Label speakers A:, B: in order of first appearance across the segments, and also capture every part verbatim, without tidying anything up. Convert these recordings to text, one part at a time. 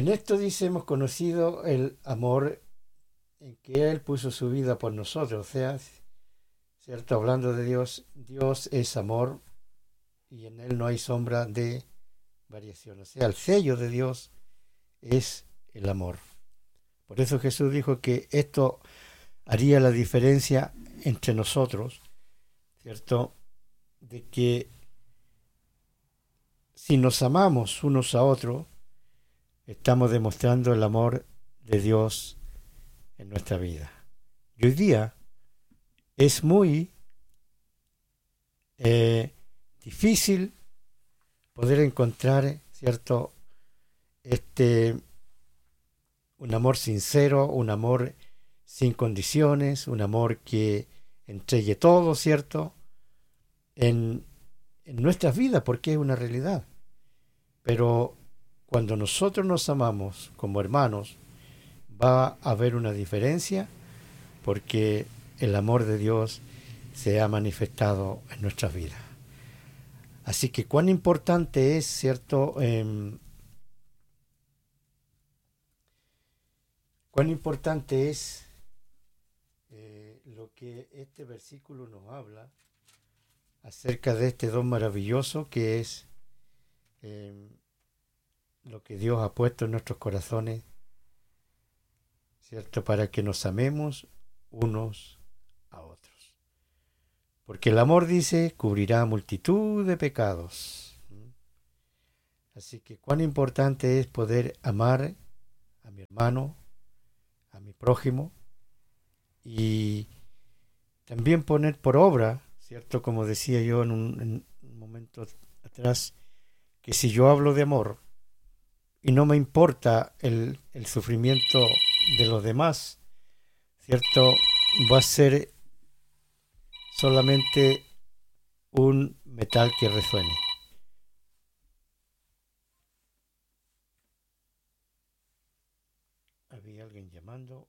A: En esto dice, hemos conocido el amor en que Él puso su vida por nosotros. O sea, cierto, hablando de Dios, Dios es amor y en Él no hay sombra de variación. O sea, el sello de Dios es el amor. Por eso Jesús dijo que esto haría la diferencia entre nosotros, ¿cierto? De que si nos amamos unos a otros, estamos demostrando el amor de Dios en nuestra vida. Y hoy día es muy eh, difícil poder encontrar, ¿cierto? Este, un amor sincero, un amor sin condiciones, un amor que entregue todo, ¿cierto? En, en nuestras vidas, porque es una realidad. Pero cuando nosotros nos amamos como hermanos, va a haber una diferencia porque el amor de Dios se ha manifestado en nuestras vidas. Así que cuán importante es, ¿cierto? Eh, cuán importante es eh, lo que este versículo nos habla acerca de este don maravilloso que es eh, lo que Dios ha puesto en nuestros corazones, ¿cierto? Para que nos amemos unos a otros. Porque el amor, dice, cubrirá multitud de pecados. Así que cuán importante es poder amar a mi hermano, a mi prójimo, y también poner por obra, ¿cierto? Como decía yo en un, en un momento atrás, que si yo hablo de amor y no me importa el, el sufrimiento de los demás, ¿cierto? Va a ser solamente un metal que resuene. Había alguien llamando.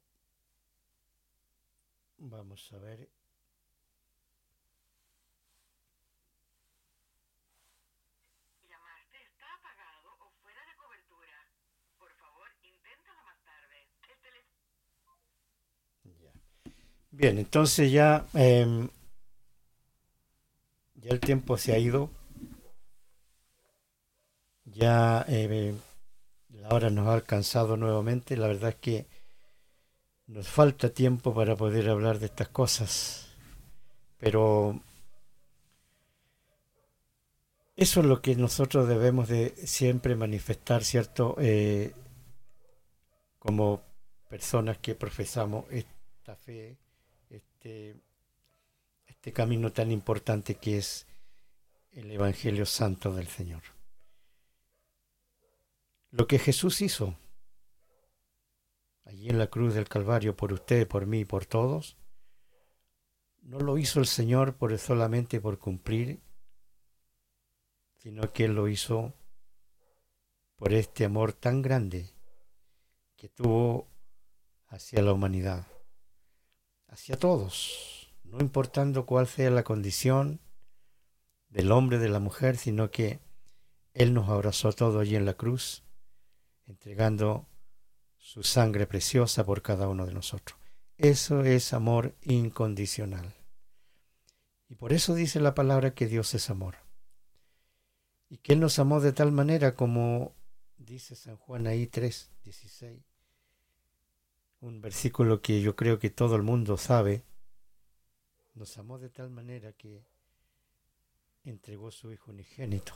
A: Vamos a ver.
B: Llamaste está apagado o fuera de cobertura. Por favor, inténtalo más tarde. El teléfono.
A: Ya. Bien, entonces ya, eh, ya el tiempo se ha ido. Ya eh, la hora nos ha alcanzado nuevamente. La verdad es que nos falta tiempo para poder hablar de estas cosas. Pero eso es lo que nosotros debemos de siempre manifestar, ¿cierto? Eh, como personas que profesamos esta fe, este, este camino tan importante que es el Evangelio Santo del Señor. Lo que Jesús hizo allí en la cruz del Calvario por usted, por mí y por todos, no lo hizo el Señor por solamente por cumplir, sino que Él lo hizo por este amor tan grande que tuvo hacia la humanidad, hacia todos, no importando cuál sea la condición del hombre, de la mujer, sino que Él nos abrazó todo allí en la cruz, entregando su sangre preciosa por cada uno de nosotros. Eso es amor incondicional. Y por eso dice la palabra que Dios es amor. Y que Él nos amó de tal manera como dice San Juan ahí tres dieciséis, un versículo que yo creo que todo el mundo sabe. Nos amó de tal manera que entregó su Hijo unigénito,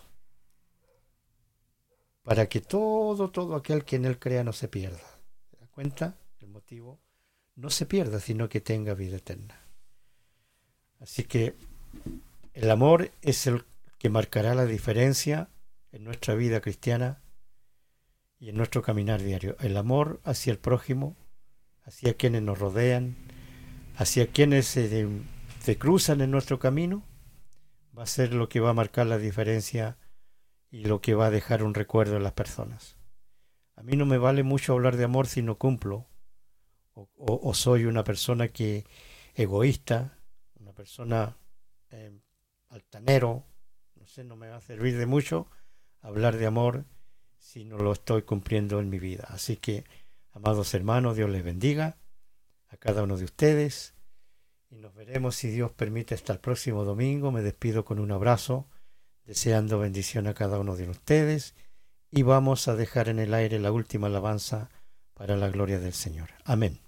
A: para que todo, todo aquel que en Él crea no se pierda. ¿Se da cuenta? El motivo, no se pierda, sino que tenga vida eterna. Así que el amor es el que marcará la diferencia en nuestra vida cristiana y en nuestro caminar diario. El amor hacia el prójimo, hacia quienes nos rodean, hacia quienes se, se cruzan en nuestro camino, va a ser lo que va a marcar la diferencia y lo que va a dejar un recuerdo en las personas. A mí no me vale mucho hablar de amor si no cumplo, o, o, o soy una persona que egoísta, una persona eh, altanero. No sé, no me va a servir de mucho hablar de amor si no lo estoy cumpliendo en mi vida. Así que, amados hermanos, Dios les bendiga a cada uno de ustedes y nos veremos, si Dios permite, hasta el próximo domingo. Me despido con un abrazo, deseando bendición a cada uno de ustedes, y vamos a dejar en el aire la última alabanza para la gloria del Señor. Amén.